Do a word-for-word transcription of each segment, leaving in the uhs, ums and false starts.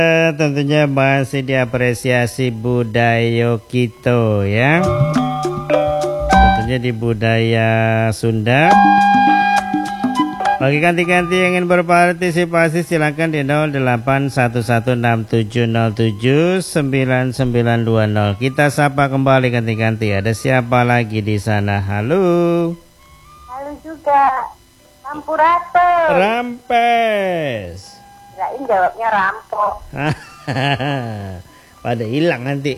Tentunya masih diapresiasi budaya kita ya. Tentunya di budaya Sunda. Bagi kanti-kanti yang ingin berpartisipasi silakan di nol delapan satu satu enam tujuh nol tujuh sembilan sembilan dua nol. Kita sapa kembali kanti-kanti. Ada siapa lagi di sana? Halo. Halo juga. Sampurasun. Rampes. Kirain jawabnya rampok. Pada hilang nanti.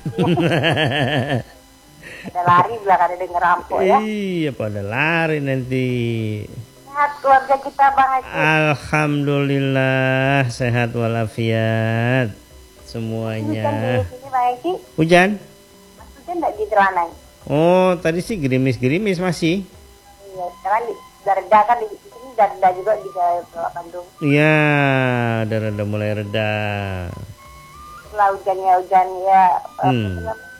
Ada lari belakang ada denger rampok ya. Iya, pada lari nanti. Sehat keluarga kita Bang Haji. Alhamdulillah sehat walafiat semuanya. Hujan di sini Bang Haji. Hujan? Mas hujan enggak di Telanai? Oh, tadi sih gerimis-gerimis masih. Iya, sekarang di Darda kan di sini Darda juga di Jawa Bandung. Iya, udah reda mulai reda. Setelah hujannya hujan ya Hmm.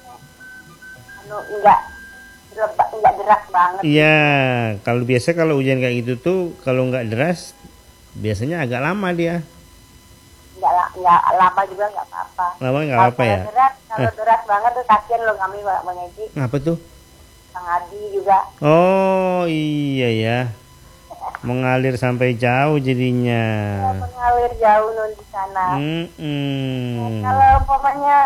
anu enggak lebat, enggak deras banget. Iya, kalau biasa kalau hujan kayak gitu tuh kalau nggak deras biasanya agak lama dia. Enggak, enggak lama juga enggak apa-apa. Lama nggak Kalau apa ya? deras, kalau Eh. deras banget tuh kasihan loh kami Bang Haji. Apa tuh? Bang Adi juga. Oh iya ya, mengalir sampai jauh jadinya. Ya, mengalir jauh non di sana. Mm-mm. Nah, kalau umpamanya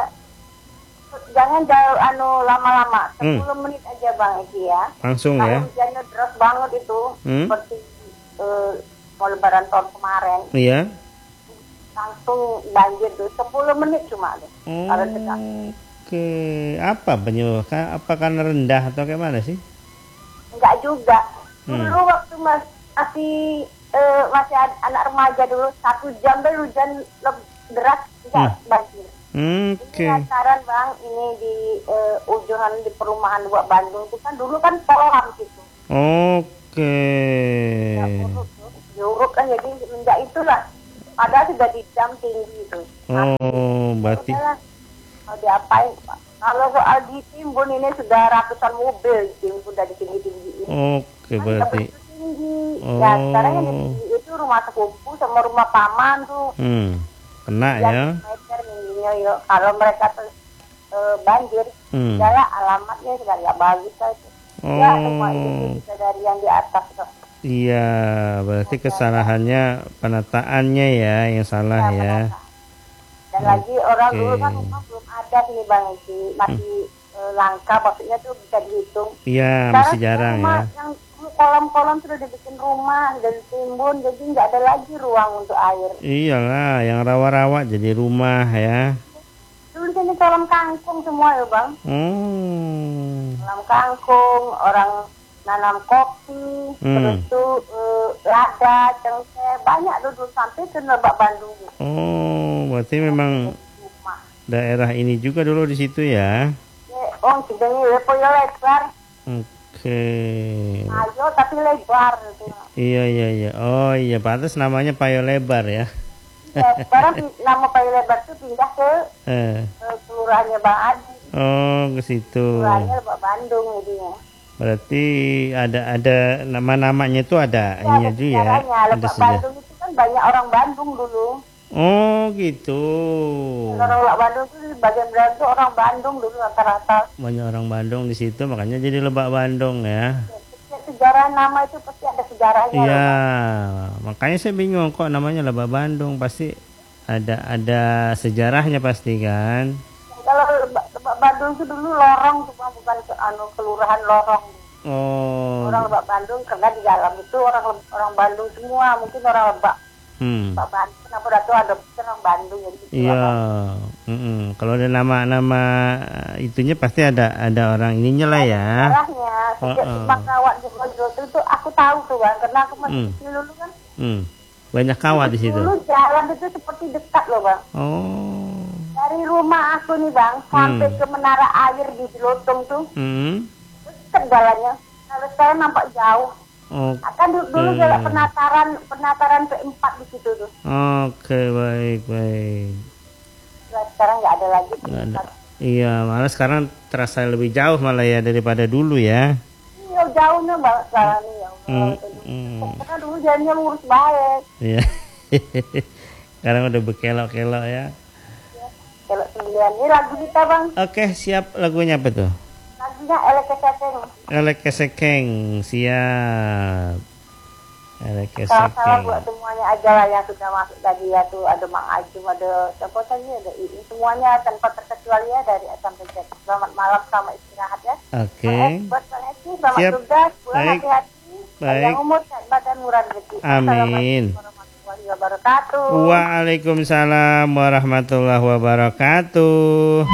jangan jauh anu lama-lama, sepuluh Hmm. menit aja Bang Eki ya. Langsung Kalau ya. hujannya deras banget itu, Hmm. seperti eh, mau lebaran tahun kemarin, Iya. langsung banjir tuh sepuluh menit cuma deh. Oh, Kalau dekat. oke, apa penyebab? Apa karena rendah atau kayak mana sih? Enggak juga. Hmm. Dulu waktu mas, masih eh, masih ad- anak remaja dulu, satu jam deh hujan leb- deras enggak banjir. Hmm, Ini Oke. lantaran Bang, ini di eh, ujungan di perumahan Buat Bandung itu kan dulu kan kolam gitu. Oke. Ya, uruk tuh. Diuruk kan jadi semenjak itulah. Padahal sudah di jam tinggi itu. Oh, berarti. Udahlah, mau diapain Pak? Kalau soal ditimbun ini sudah ratusan mobil ditimbun dari tinggi-tinggi ini. Oke, Kan berarti. itu tinggi. Ya sekarang yang di Oh. tinggi itu rumah sepupu sama rumah paman tuh. Hmm. Kena ya. Yang meter tingginya yuk. Kalau mereka tuh eh, banjir, Hmm. segala alamatnya sudah nggak bagus kan. Ya semua itu bisa dari yang di atas kok. Iya, berarti kesalahannya penataannya ya yang salah ya. Dan lagi orang Oke. dulu kan rumah belum ada sini Bang Eki, masih eh, langka, maksudnya tuh bisa dihitung. Iya, Sekarang masih jarang rumah ya. yang dulu kolam-kolam sudah dibikin rumah dan timbun, jadi nggak ada lagi ruang untuk air. Iyalah, yang rawa-rawa jadi rumah ya. Dulu sini kolam kangkung semua ya Bang, Oh. kolam kangkung, orang nanam kopi, Hmm. terus tuh eh, lada, cengkeh, banyak tuh dulu sampai ke Lebak Bandung. Oh, berarti memang Rumah. daerah ini juga dulu di situ ya. Ya, oh, sidangnya ya, poyo lebar, Oke. ayo tapi lebar gitu. Iya iya iya. Oh iya, pantas namanya Payo Lebar ya. Ya, sekarang pi- nama Payo Lebar tuh pindah ke, Eh. ke kelurahannya Bang Adi, Oh, ke situ. kelurahannya Lebak Bandung jadinya. Berarti ada ada nama-namanya itu ada Ya, ininya ada juga ya. sejarahnya. Ada Lebak sejarah. Bandung itu kan banyak orang Bandung dulu. Oh, gitu. Orang Lebak Bandung itu di bagian belakang tuh orang Bandung dulu rata-rata. Banyak orang Bandung di situ, makanya jadi Lebak Bandung ya. Setiap sejarah nama itu pasti ada sejarahnya. Iya, loh. makanya saya bingung kok namanya Lebak Bandung, pasti ada ada sejarahnya pasti kan. Kalau Lebak, Lebak Bandung itu dulu lorong, cuma bukan ke, anu kelurahan lorong. Oh. Orang Lebak Bandung karena di dalam itu orang orang Bandung semua, mungkin orang Lebak. Hmm. Lebak Bandung kenapa udah tuh ada orang Bandung jadi gitu. Iya. Mm-mm. Kalau ada nama-nama itunya pasti ada ada orang ininya lah ya. Sejarahnya sejak Oh, oh. Simpang Kawat di Mojo itu tuh aku tahu tuh Bang, karena aku masih Hmm. kecil dulu kan. Hmm. Banyak kawat di situ. Dulu jalan itu seperti dekat loh Bang. Oh. Dari rumah aku nih Bang sampai ke menara air di Cilotong tuh Hmm. dekat jalannya. Kalau sekarang nampak jauh. Oke. Akan dulu, dulu jalan penataran penataran P empat di situ tuh. Oke, baik, baik. Nah, sekarang nggak ada lagi. Nggak ada. Iya, malah sekarang terasa lebih jauh malah ya daripada dulu ya. Iya jauhnya Bang sekarang nih ya. Hmm, Allah. hmm. Karena dulu jalannya lurus baik. Iya. Sekarang udah berkelok-kelok ya. Kelok sembilan. Ini lagu kita bang. Oke, siap. Lagunya apa tuh? Lagunya Elek Kesekeng. Elek Kesekeng. Siap. Elek Salam-salam Kesekeng. buat semuanya aja lah yang sudah masuk tadi ya tuh. Ada Mang Ajum, ada siapa tadi, ada Ii. Semuanya tanpa terkecuali ya dari A sampai Z. Selamat malam, selamat istirahat ya. Oke. Bang Es, buat Bang Esi, selamat Siap. tugas, pulang Baik. hati-hati. Baik. Yang umur, sehat badan, murah rezeki. Amin. Assalamualaikum warahmatullahi wabarakatuh. Waalaikumsalam warahmatullahi wabarakatuh.